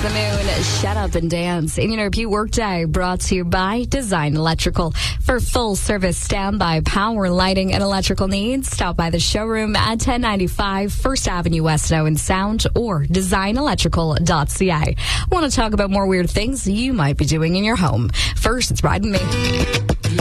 the Moon, Shut Up and Dance. In your repeat workday, brought to you by Design Electrical. For full service standby power, lighting, and electrical needs, stop by the showroom at 1095 First Avenue West in Owen Sound or designelectrical.ca. Want to talk about more weird things you might be doing in your home? First, it's Bride and Me.